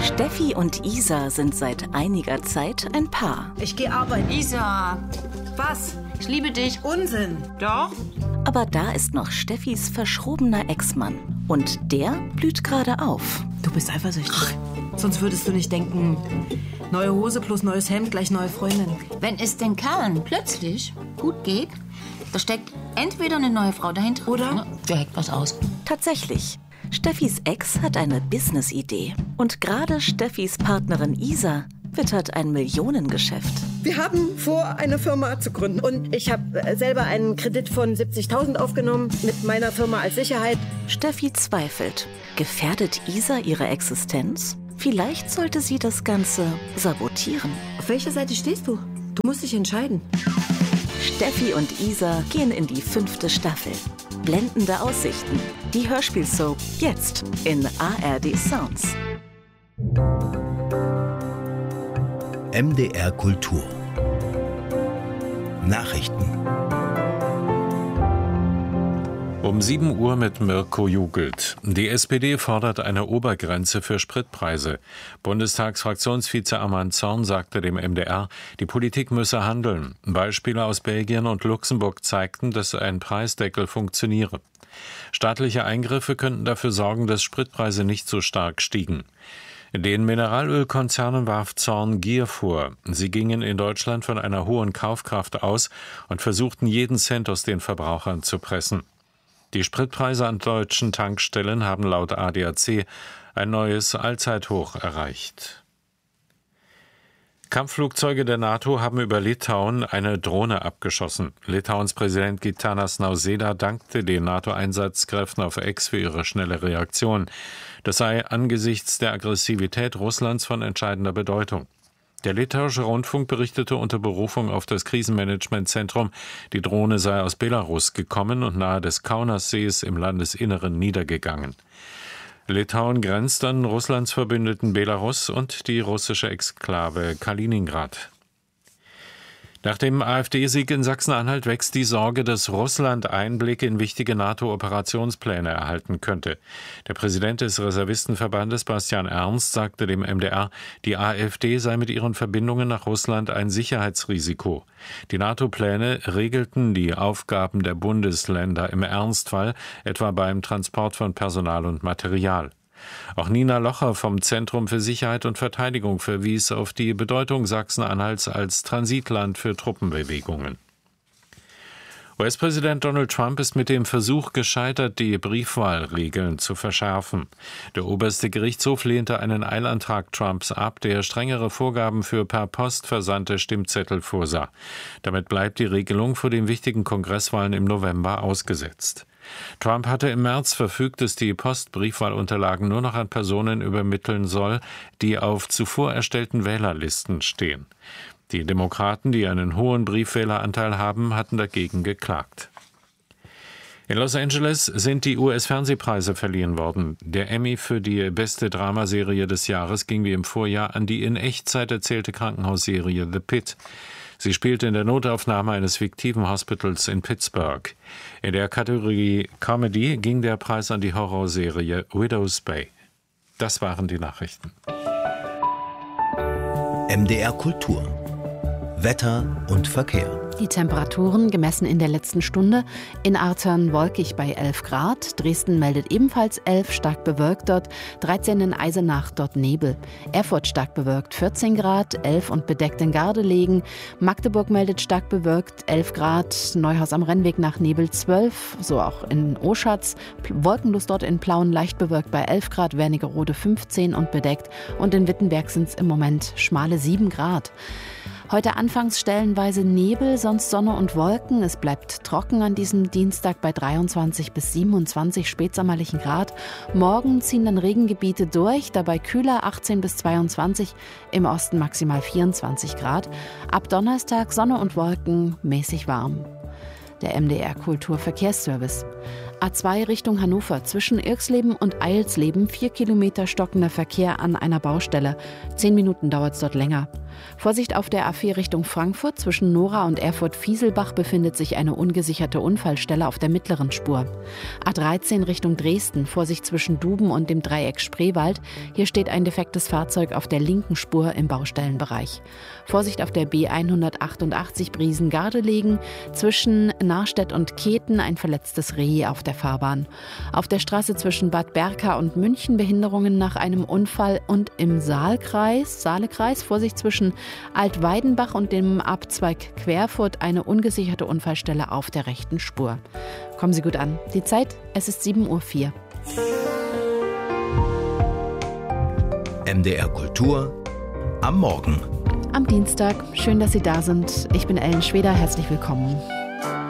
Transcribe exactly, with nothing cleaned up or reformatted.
Steffi und Isa sind seit einiger Zeit ein Paar. Ich gehe arbeiten. Isa, Was? ich liebe dich. Unsinn. Doch? Aber da ist noch Steffis verschrobener Ex-Mann. Und der blüht gerade auf. Du bist eifersüchtig. Sonst würdest du nicht denken, neue Hose plus neues Hemd gleich neue Freundin. Wenn es den Kerlen plötzlich gut geht, da steckt entweder eine neue Frau dahinter Oder? ne, der hackt was aus. Tatsächlich. Steffis Ex hat eine Business-Idee. Und gerade Steffis Partnerin Isa wittert ein Millionengeschäft. Wir haben vor, eine Firma zu gründen. Und ich habe selber einen Kredit von siebzigtausend aufgenommen mit meiner Firma als Sicherheit. Steffi zweifelt. Gefährdet Isa ihre Existenz? Vielleicht sollte sie das Ganze sabotieren. Auf welcher Seite stehst du? Du musst dich entscheiden. Steffi und Isa gehen in die fünfte Staffel. Blendende Aussichten. Die Hörspielsoap jetzt in A R D Sounds. M D R Kultur. Nachrichten. Um sieben Uhr mit Mirko Jugelt. Die S P D fordert eine Obergrenze für Spritpreise. Bundestagsfraktionsvize Arman Zorn sagte dem M D R, die Politik müsse handeln. Beispiele aus Belgien und Luxemburg zeigten, dass ein Preisdeckel funktioniere. Staatliche Eingriffe könnten dafür sorgen, dass Spritpreise nicht so stark stiegen. Den Mineralölkonzernen warf Zorn Gier vor. Sie gingen in Deutschland von einer hohen Kaufkraft aus und versuchten, jeden Cent aus den Verbrauchern zu pressen. Die Spritpreise an deutschen Tankstellen haben laut A D A C ein neues Allzeithoch erreicht. Kampfflugzeuge der NATO haben über Litauen eine Drohne abgeschossen. Litauens Präsident Gitanas Nausėda dankte den NATO-Einsatzkräften auf X für ihre schnelle Reaktion. Das sei angesichts der Aggressivität Russlands von entscheidender Bedeutung. Der litauische Rundfunk berichtete unter Berufung auf das Krisenmanagementzentrum, die Drohne sei aus Belarus gekommen und nahe des Kaunassees im Landesinneren niedergegangen. Litauen grenzt an Russlands Verbündeten Belarus und die russische Exklave Kaliningrad. Nach dem AfD-Sieg in Sachsen-Anhalt wächst die Sorge, dass Russland Einblicke in wichtige NATO-Operationspläne erhalten könnte. Der Präsident des Reservistenverbandes, Bastian Ernst, sagte dem M D R, die AfD sei mit ihren Verbindungen nach Russland ein Sicherheitsrisiko. Die NATO-Pläne regelten die Aufgaben der Bundesländer im Ernstfall, etwa beim Transport von Personal und Material. Auch Nina Locher vom Zentrum für Sicherheit und Verteidigung verwies auf die Bedeutung Sachsen-Anhalts als Transitland für Truppenbewegungen. U S-Präsident Donald Trump ist mit dem Versuch gescheitert, die Briefwahlregeln zu verschärfen. Der oberste Gerichtshof lehnte einen Eilantrag Trumps ab, der strengere Vorgaben für per Post versandte Stimmzettel vorsah. Damit bleibt die Regelung vor den wichtigen Kongresswahlen im November ausgesetzt. Trump hatte im März verfügt, dass die Postbriefwahlunterlagen nur noch an Personen übermitteln soll, die auf zuvor erstellten Wählerlisten stehen. Die Demokraten, die einen hohen Briefwähleranteil haben, hatten dagegen geklagt. In Los Angeles sind die U S-Fernsehpreise verliehen worden. Der Emmy für die beste Dramaserie des Jahres ging wie im Vorjahr an die in Echtzeit erzählte Krankenhausserie The Pit. Sie spielte in der Notaufnahme eines fiktiven Hospitals in Pittsburgh. In der Kategorie Comedy ging der Preis an die Horrorserie Widow's Bay. Das waren die Nachrichten. M D R Kultur. Wetter und Verkehr. Die Temperaturen gemessen in der letzten Stunde. In Artern wolkig bei elf Grad. Dresden meldet ebenfalls elf, stark bewölkt dort. dreizehn in Eisenach, dort Nebel. Erfurt stark bewölkt, vierzehn Grad. elf und bedeckt in Gardelegen. Magdeburg meldet stark bewölkt, elf Grad. Neuhaus am Rennweg nach Nebel zwölf. So auch in Oschatz. Wolkenlos dort in Plauen, leicht bewölkt bei elf Grad. Wernigerode fünfzehn und bedeckt. Und in Wittenberg sind es im Moment schmale sieben Grad. Heute anfangs stellenweise Nebel, sonst Sonne und Wolken. Es bleibt trocken an diesem Dienstag bei dreiundzwanzig bis siebenundzwanzig spätsommerlichen Grad. Morgen ziehen dann Regengebiete durch, dabei kühler achtzehn bis zweiundzwanzig, im Osten maximal vierundzwanzig Grad. Ab Donnerstag Sonne und Wolken, mäßig warm. Der M D R Kulturverkehrsservice. A zwei Richtung Hannover, zwischen Irxleben und Eilsleben, vier Kilometer stockender Verkehr an einer Baustelle. Zehn Minuten dauert es dort länger. Vorsicht auf der A vier Richtung Frankfurt, zwischen Nora und Erfurt-Fieselbach befindet sich eine ungesicherte Unfallstelle auf der mittleren Spur. A dreizehn Richtung Dresden, Vorsicht zwischen Duben und dem Dreieck Spreewald. Hier steht ein defektes Fahrzeug auf der linken Spur im Baustellenbereich. Vorsicht auf der B hundertachtundachtzig Briesen-Gardelegen, zwischen Narstedt und Keten ein verletztes Reh auf der Fahrbahn. Auf der Straße zwischen Bad Berka und München Behinderungen nach einem Unfall und im Saalkreis, Saalekreis, Vorsicht zwischen Altweidenbach und dem Abzweig Querfurt eine ungesicherte Unfallstelle auf der rechten Spur. Kommen Sie gut an. Die Zeit, es ist sieben Uhr vier. M D R Kultur am Morgen. Am Dienstag. Schön, dass Sie da sind. Ich bin Ellen Schweder. Herzlich willkommen.